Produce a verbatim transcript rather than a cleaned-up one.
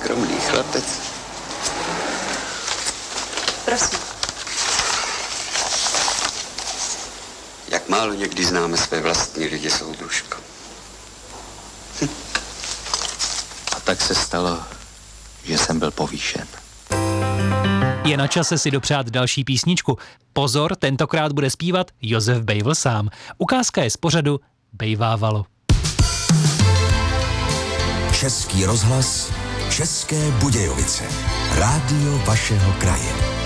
skromný chlapec. Prosím. Jak málo někdy známe své vlastní lidi, soudružko. Hm. A tak se stalo, že jsem byl povýšen. Je na čase si dopřát další písničku. Pozor, tentokrát bude zpívat Josef Bejvl sám. Ukázka je z pořadu Bejvávalo. Český rozhlas, České Budějovice. Rádio vašeho kraje.